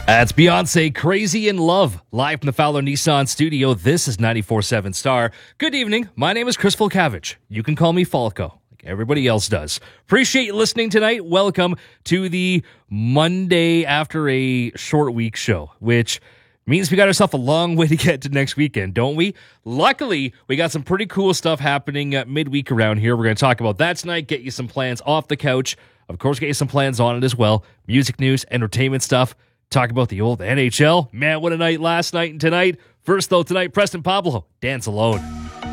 That's Beyonce, Crazy in Love, live from the Fowler Nissan studio. This is 94.7 Star. Good evening. My name is Chris Volkavich. You can call me Falco, like everybody else does. Appreciate you listening tonight. Welcome to the Monday after a short week show, which means we got ourselves a long way to get to next weekend, don't we? Luckily, we got some pretty cool stuff happening midweek around here. We're going to talk about that tonight, get you some plans off the couch. Of course, get you some plans on it as well. Music news, entertainment stuff. Talk about the old NHL. Man, what a night last night and tonight. First, though, tonight, Preston Pablo, Dance Alone.